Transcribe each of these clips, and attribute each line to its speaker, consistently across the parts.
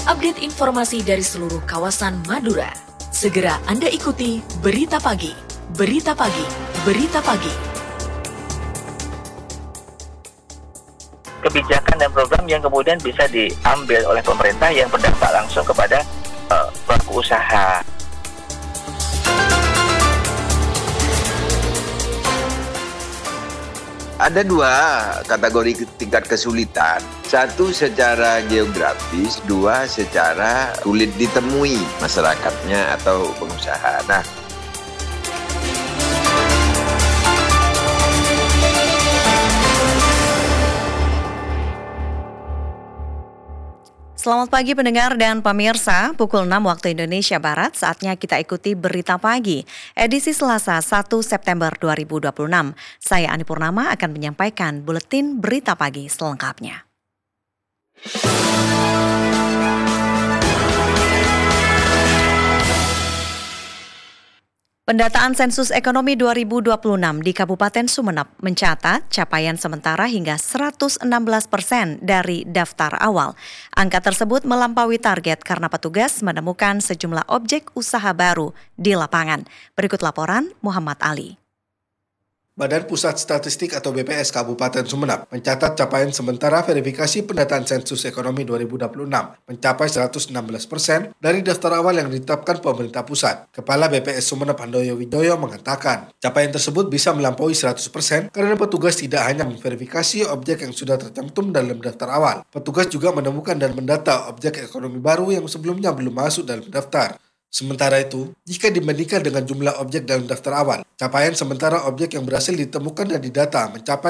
Speaker 1: update informasi dari seluruh kawasan Madura. Segera Anda ikuti Berita Pagi, Berita Pagi, Berita Pagi.
Speaker 2: Kebijakan dan program yang kemudian bisa diambil oleh pemerintah yang berdampak langsung kepada pelaku usaha.
Speaker 3: Ada dua kategori tingkat kesulitan. Satu secara geografis, dua secara sulit ditemui masyarakatnya atau pengusaha. Nah,
Speaker 4: selamat pagi pendengar dan pemirsa, pukul 6 waktu Indonesia Barat, saatnya kita ikuti Berita Pagi, edisi Selasa 1 September 2026. Saya Ani Purnama akan menyampaikan buletin Berita Pagi selengkapnya. Pendataan Sensus Ekonomi 2026 di Kabupaten Sumeneb mencatat capaian sementara hingga 116% dari daftar awal. Angka tersebut melampaui target karena petugas menemukan sejumlah objek usaha baru di lapangan. Berikut laporan Muhammad Ali.
Speaker 5: Badan Pusat Statistik atau BPS Kabupaten Sumeneb mencatat capaian sementara verifikasi pendataan Sensus Ekonomi 2026 mencapai 116% dari daftar awal yang ditetapkan pemerintah pusat. Kepala BPS Sumeneb Handoyo Widoyo mengatakan, capaian tersebut bisa melampaui 100% karena petugas tidak hanya memverifikasi objek yang sudah tercantum dalam daftar awal. Petugas juga menemukan dan mendata objek ekonomi baru yang sebelumnya belum masuk dalam daftar. Sementara itu, jika dibandingkan dengan jumlah objek dalam daftar awal, capaian sementara objek yang berhasil ditemukan dan didata mencapai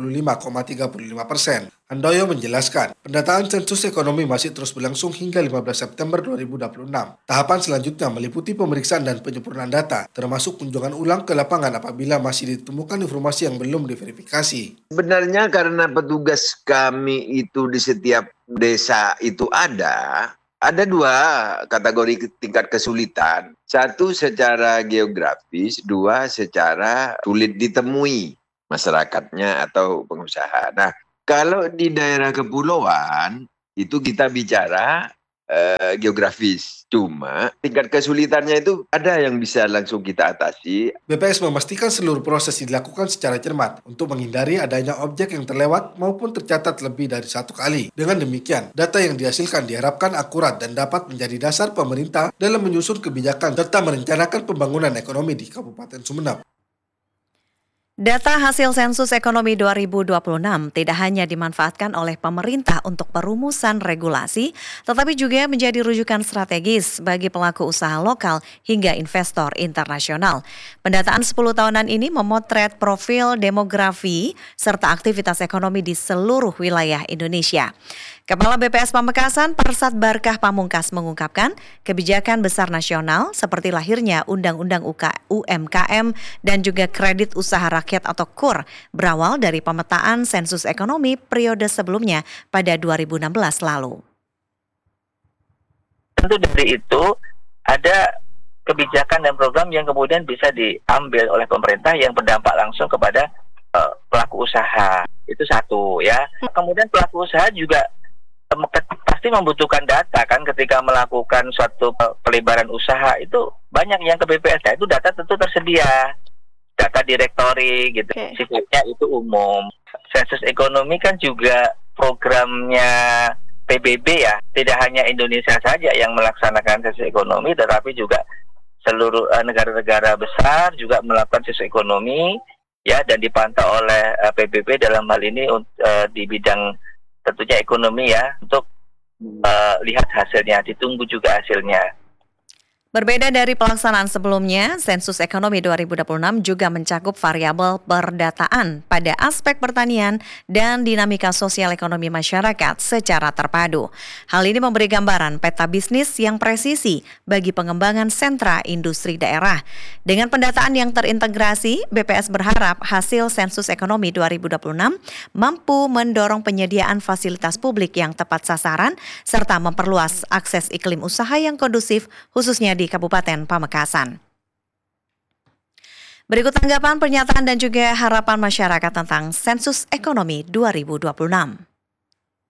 Speaker 5: 85,35%. Handoyo menjelaskan, pendataan sensus ekonomi masih terus berlangsung hingga 15 September 2026. Tahapan selanjutnya meliputi pemeriksaan dan penyempurnaan data, termasuk kunjungan ulang ke lapangan apabila masih ditemukan informasi yang belum diverifikasi.
Speaker 3: sebenarnya karena petugas kami itu di setiap desa itu ada dua kategori tingkat kesulitan. Satu secara geografis, dua secara sulit ditemui masyarakatnya atau pengusaha. Nah, kalau di daerah kepulauan, itu kita bicara geografis. Cuma tingkat kesulitannya itu ada yang bisa langsung kita atasi.
Speaker 5: BPS memastikan seluruh proses dilakukan secara cermat untuk menghindari adanya objek yang terlewat maupun tercatat lebih dari satu kali. Dengan demikian, data yang dihasilkan diharapkan akurat dan dapat menjadi dasar pemerintah dalam menyusun kebijakan serta merencanakan pembangunan ekonomi di Kabupaten Sumeneb.
Speaker 4: Data hasil Sensus Ekonomi 2026 tidak hanya dimanfaatkan oleh pemerintah untuk perumusan regulasi, tetapi juga menjadi rujukan strategis bagi pelaku usaha lokal hingga investor internasional. Pendataan 10 tahunan ini memotret profil demografi serta aktivitas ekonomi di seluruh wilayah Indonesia. Kepala BPS Pamekasan Persat Barkah Pamungkas mengungkapkan kebijakan besar nasional seperti lahirnya Undang-Undang UMKM dan juga Kredit Usaha Rakyat atau KUR berawal dari pemetaan sensus ekonomi periode sebelumnya pada 2016 lalu.
Speaker 2: Tentu dari itu ada kebijakan dan program yang kemudian bisa diambil oleh pemerintah yang berdampak langsung kepada pelaku usaha. Itu satu ya. Kemudian pelaku usaha juga pasti membutuhkan data kan ketika melakukan suatu pelebaran usaha, itu banyak yang ke BPS. Nah, itu data tentu tersedia, data direktori gitu. Sifatnya itu umum. Sensus ekonomi kan juga programnya PBB ya, tidak hanya Indonesia saja yang melaksanakan sensus ekonomi, tetapi juga seluruh negara-negara besar juga melakukan sensus ekonomi ya, dan dipantau oleh PBB dalam hal ini di bidang tentunya ekonomi ya, untuk lihat hasilnya, ditunggu juga hasilnya.
Speaker 4: Berbeda dari pelaksanaan sebelumnya, Sensus Ekonomi 2026 juga mencakup variabel perdataan pada aspek pertanian dan dinamika sosial ekonomi masyarakat secara terpadu. Hal ini memberi gambaran peta bisnis yang presisi bagi pengembangan sentra industri daerah. Dengan pendataan yang terintegrasi, BPS berharap hasil Sensus Ekonomi 2026 mampu mendorong penyediaan fasilitas publik yang tepat sasaran serta memperluas akses iklim usaha yang kondusif khususnya di Kabupaten Pamekasan. Berikut tanggapan, pernyataan dan juga harapan masyarakat tentang Sensus Ekonomi 2026.